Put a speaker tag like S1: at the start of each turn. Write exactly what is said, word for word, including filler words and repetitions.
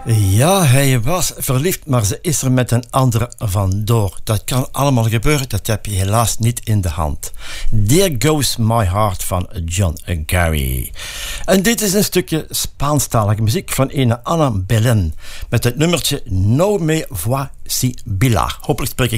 S1: Ja, hij was verliefd, maar ze is er met een andere vandoor. Dat kan allemaal gebeuren, dat heb je helaas niet in de hand. There Goes My Heart van John Gary. En dit is een stukje Spaanstalige muziek van een Ana Belén met het nummertje No Me Voici Bila. Hopelijk spreek ik